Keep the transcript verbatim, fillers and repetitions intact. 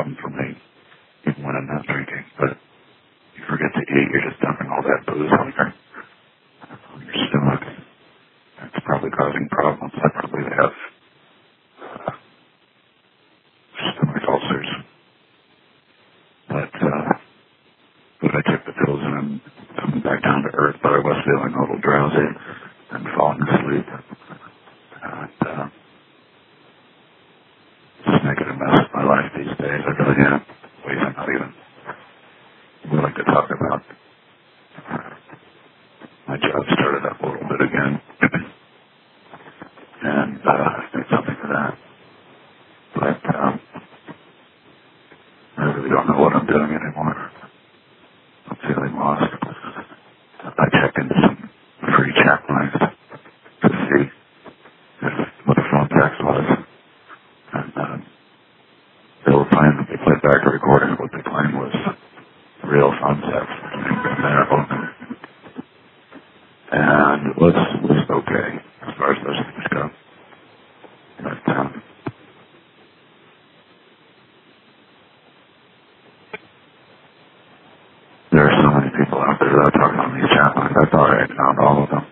problem for me, even when I'm not drinking. But you forget to eat, you're just dumping all that booze on your, on your stomach. It's probably causing problems. I probably have uh, stomach ulcers. But, uh, but I took the pills and I'm coming back down to earth, but I was feeling a little drowsy and falling asleep. And, uh, just making a mess of my life these days. I really am. Ways I'm not even willing to talk about. Uh, my job started up a little bit again. and, uh, did something for that. But, um, I really don't know what I'm doing anymore. I'm feeling lost. I checked into some free chat lines to see if, what the phone text was. And uh, they were playing, they played back a recording of what they claimed was real phone text. And it was, was okay as far as those things go. But, um, there are so many people out there that are talking on these chat lines. I thought I had found all of them.